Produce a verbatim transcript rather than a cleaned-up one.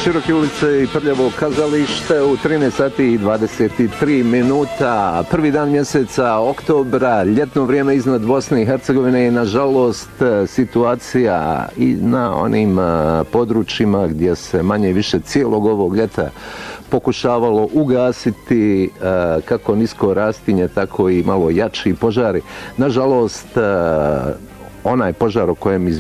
Široke ulice i Prljavo kazalište u trinaest sati i dvadeset tri minuta. Prvi dan mjeseca oktobra, ljetno vrijeme iznad Bosne i Hercegovine je nažalost situacija i na onim područjima gdje se manje više cijelog ovog ljeta pokušavalo ugasiti kako nisko rastinje, tako i malo jači požari. Nažalost, onaj požar o kojem izvijestimo